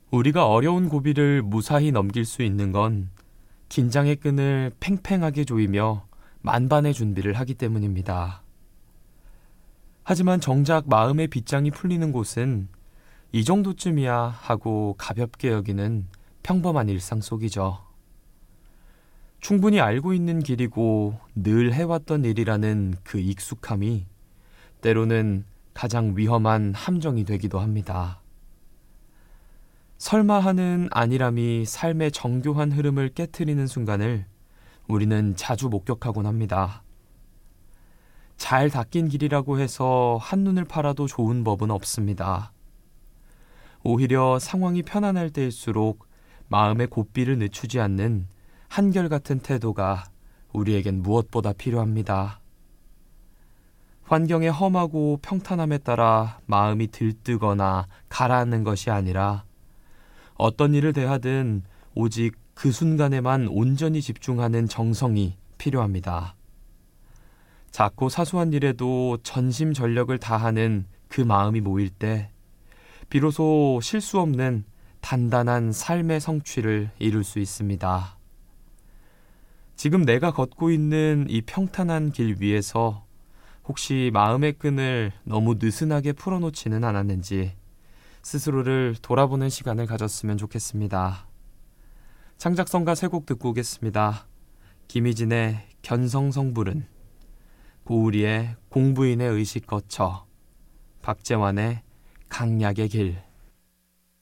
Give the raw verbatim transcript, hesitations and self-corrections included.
우리가 어려운 고비를 무사히 넘길 수 있는 건 긴장의 끈을 팽팽하게 조이며 만반의 준비를 하기 때문입니다. 하지만 정작 마음의 빗장이 풀리는 곳은 이 정도쯤이야 하고 가볍게 여기는 평범한 일상 속이죠. 충분히 알고 있는 길이고 늘 해왔던 일이라는 그 익숙함이 때로는 가장 위험한 함정이 되기도 합니다. 설마 하는 안일함이 삶의 정교한 흐름을 깨트리는 순간을 우리는 자주 목격하곤 합니다. 잘 닦인 길이라고 해서 한눈을 팔아도 좋은 법은 없습니다. 오히려 상황이 편안할 때일수록 마음의 고삐를 늦추지 않는 한결같은 태도가 우리에겐 무엇보다 필요합니다. 환경의 험하고 평탄함에 따라 마음이 들뜨거나 가라앉는 것이 아니라 어떤 일을 대하든 오직 그 순간에만 온전히 집중하는 정성이 필요합니다. 작고 사소한 일에도 전심전력을 다하는 그 마음이 모일 때 비로소 실수 없는 단단한 삶의 성취를 이룰 수 있습니다. 지금 내가 걷고 있는 이 평탄한 길 위에서 혹시 마음의 끈을 너무 느슨하게 풀어놓지는 않았는지 스스로를 돌아보는 시간을 가졌으면 좋겠습니다. 창작성가 세 곡 듣고 오겠습니다. 김희진의 견성성불은, 고우리의 공부인의 의식 거쳐, 박재환의 강약의 길.